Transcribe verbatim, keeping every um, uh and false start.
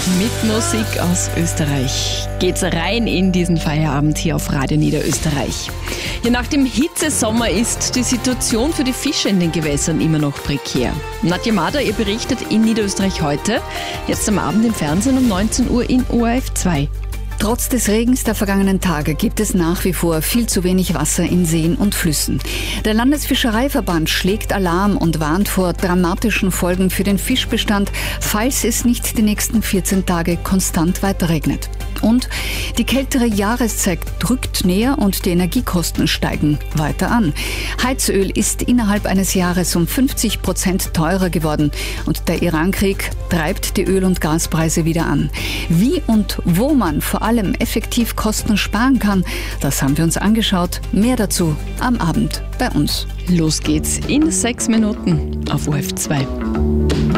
Mit Musik aus Österreich geht's rein in diesen Feierabend hier auf Radio Niederösterreich. Ja, nach dem Hitzesommer ist die Situation für die Fische in den Gewässern immer noch prekär. Nadja Mader, ihr berichtet in Niederösterreich heute, jetzt am Abend im Fernsehen um neunzehn Uhr in O R F zwei. Trotz des Regens der vergangenen Tage gibt es nach wie vor viel zu wenig Wasser in Seen und Flüssen. Der Landesfischereiverband schlägt Alarm und warnt vor dramatischen Folgen für den Fischbestand, falls es nicht die nächsten vierzehn Tage konstant weiterregnet. Und die kältere Jahreszeit drückt näher und die Energiekosten steigen weiter an. Heizöl ist innerhalb eines Jahres um fünfzig Prozent teurer geworden und der Irankrieg treibt die Öl- und Gaspreise wieder an. Wie und wo man vor allem effektiv Kosten sparen kann, das haben wir uns angeschaut. Mehr dazu am Abend bei uns. Los geht's in sechs Minuten auf O R F zwei.